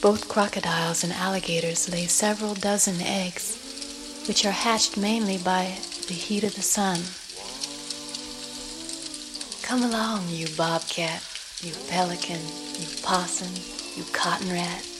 Both crocodiles and alligators lay several dozen eggs, which are hatched mainly by the heat of the sun. Come along, you bobcat, you pelican, you possum, you cotton rat.